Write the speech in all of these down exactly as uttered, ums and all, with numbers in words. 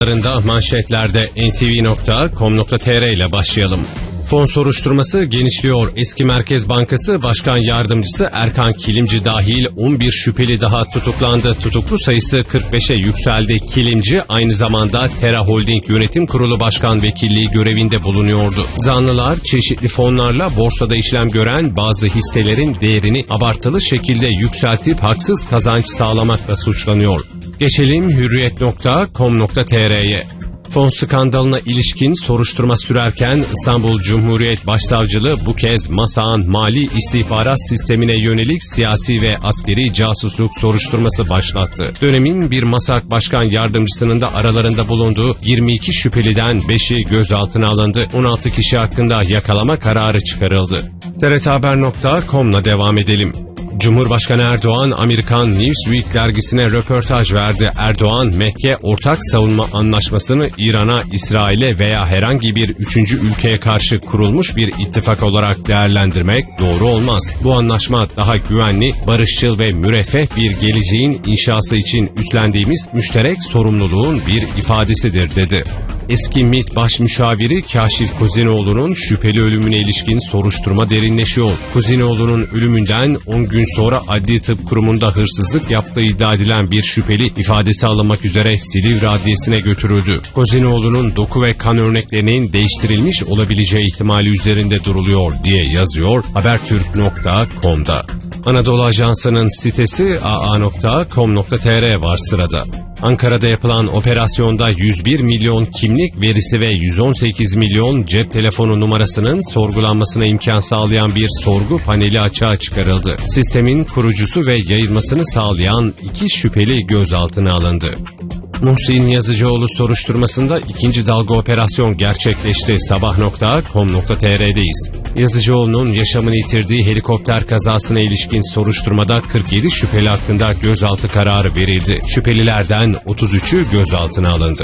Manşetlerde en ti vi nokta com nokta tr ile başlayalım. Fon soruşturması genişliyor. Eski Merkez Bankası Başkan Yardımcısı Erkan Kilimci dahil on bir şüpheli daha tutuklandı. Tutuklu sayısı kırk beşe yükseldi. Kilimci aynı zamanda Tera Holding Yönetim Kurulu Başkan Vekilliği görevinde bulunuyordu. Zanlılar çeşitli fonlarla borsada işlem gören bazı hisselerin değerini abartılı şekilde yükseltip haksız kazanç sağlamakla suçlanıyor. Geçelim hürriyet nokta com nokta tr'ye. Fon skandalına ilişkin soruşturma sürerken İstanbul Cumhuriyet Başsavcılığı bu kez MASAK'ın mali istihbarat sistemine yönelik siyasi ve askeri casusluk soruşturması başlattı. Dönemin bir MASAK Başkan Yardımcısının da aralarında bulunduğu yirmi iki şüpheliden beşi gözaltına alındı. on altı kişi hakkında yakalama kararı çıkarıldı. T R T Haber nokta com'la devam edelim. Cumhurbaşkanı Erdoğan, Amerikan Newsweek dergisine röportaj verdi. Erdoğan, Mekke Ortak Savunma Anlaşması'nı İran'a, İsrail'e veya herhangi bir üçüncü ülkeye karşı kurulmuş bir ittifak olarak değerlendirmek doğru olmaz. Bu anlaşma daha güvenli, barışçıl ve müreffeh bir geleceğin inşası için üstlendiğimiz müşterek sorumluluğun bir ifadesidir, dedi. Eski MİT Baş Müşaviri Kaşif Kuzinoğlu'nun şüpheli ölümüne ilişkin soruşturma derinleşiyor. Kuzinoğlu'nun ölümünden on gün sonra Adli Tıp Kurumu'nda hırsızlık yaptığı iddia edilen bir şüpheli ifadesi alınmak üzere Silivri Adliyesi'ne götürüldü. Kuzinoğlu'nun doku ve kan örneklerinin değiştirilmiş olabileceği ihtimali üzerinde duruluyor diye yazıyor habertürk nokta com'da. Anadolu Ajansı'nın sitesi a a nokta com nokta tr var sırada. Ankara'da yapılan operasyonda yüz bir milyon kimlik verisi ve yüz on sekiz milyon cep telefonu numarasının sorgulanmasına imkan sağlayan bir sorgu paneli açığa çıkarıldı. Sistemin kurucusu ve yayılmasını sağlayan iki şüpheli gözaltına alındı. Muhsin Yazıcıoğlu soruşturmasında ikinci dalga operasyon gerçekleşti. sabah nokta com nokta tr'deyiz. Yazıcıoğlu'nun yaşamını yitirdiği helikopter kazasına ilişkin soruşturmada kırk yedi şüpheli hakkında gözaltı kararı verildi. Şüphelilerden otuz üçü gözaltına alındı.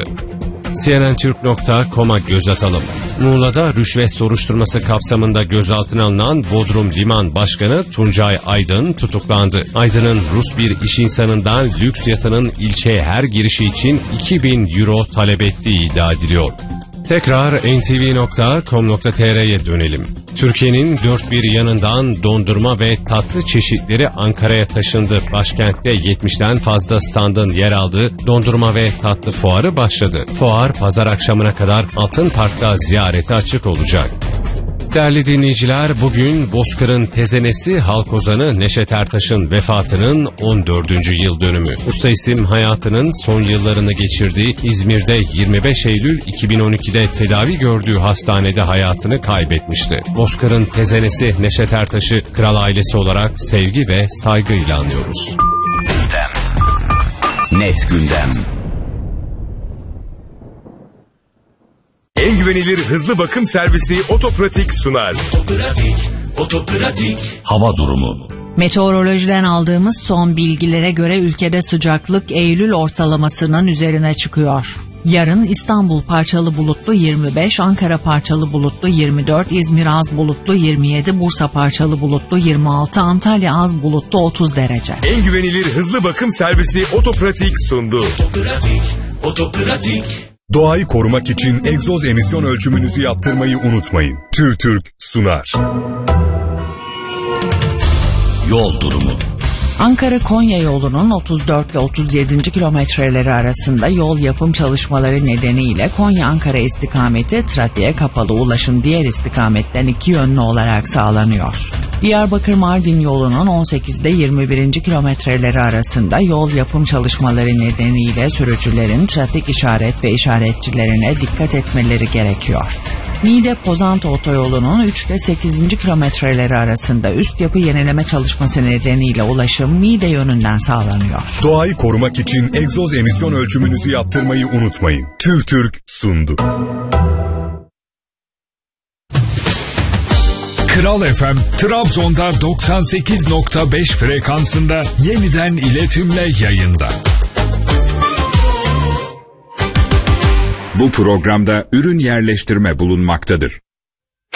C N N Türk nokta com'a göz atalım. Muğla'da rüşvet soruşturması kapsamında gözaltına alınan Bodrum Liman Başkanı Tuncay Aydın tutuklandı. Aydın'ın Rus bir iş insanından lüks yatının ilçeye her girişi için iki bin euro talep ettiği iddia ediliyor. Tekrar en ti vi nokta com nokta tr'ye dönelim. Türkiye'nin dört bir yanından dondurma ve tatlı çeşitleri Ankara'ya taşındı. Başkentte yetmişten fazla standın yer aldığı dondurma ve tatlı fuarı başladı. Fuar pazar akşamına kadar Altın Park'ta ziyarete açık olacak. Değerli dinleyiciler, bugün Bozkır'ın tezenesi halk ozanı Neşet Ertaş'ın vefatının on dördüncü yıl dönümü. Usta isim hayatının son yıllarını geçirdiği İzmir'de yirmi beş Eylül iki bin on ikide tedavi gördüğü hastanede hayatını kaybetmişti. Bozkır'ın tezenesi Neşet Ertaş'ı kral ailesi olarak sevgi ve saygıyla anıyoruz. Gündem. Net gündem. En güvenilir hızlı bakım servisi Otopratik sunar. Otopratik, Otopratik. Hava durumu. Meteorolojiden aldığımız son bilgilere göre ülkede sıcaklık Eylül ortalamasının üzerine çıkıyor. Yarın İstanbul parçalı bulutlu yirmi beş, Ankara parçalı bulutlu yirmi dört, İzmir az bulutlu yirmi yedi, Bursa parçalı bulutlu yirmi altı, Antalya az bulutlu otuz derece. En güvenilir hızlı bakım servisi Otopratik sundu. Otopratik, Otopratik. Doğayı korumak için egzoz emisyon ölçümünüzü yaptırmayı unutmayın. TÜRTÜRK sunar. Yol durumu. Ankara-Konya yolunun otuz dört ile otuz yedinci kilometreleri arasında yol yapım çalışmaları nedeniyle Konya-Ankara istikameti trafiğe kapalı, ulaşım diğer istikametten iki yönlü olarak sağlanıyor. Diyarbakır-Mardin yolunun on sekiz ile yirmi birinci kilometreleri arasında yol yapım çalışmaları nedeniyle sürücülerin trafik işaret ve işaretçilerine dikkat etmeleri gerekiyor. Niğde-Pozantı otoyolunun üç ile sekizinci kilometreleri arasında üst yapı yenileme çalışması nedeniyle ulaşım Niğde yönünden sağlanıyor. Doğayı korumak için egzoz emisyon ölçümünüzü yaptırmayı unutmayın. TÜRTÜRK sundu. Kral F M, Trabzon'da doksan sekiz nokta beş frekansında yeniden iletimle yayında. Bu programda ürün yerleştirme bulunmaktadır.